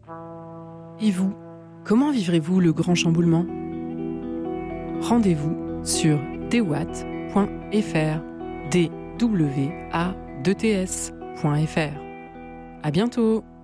Et vous, comment vivrez-vous le grand chamboulement ? Rendez-vous sur dwatt.fr, dwat2ts.fr. À bientôt!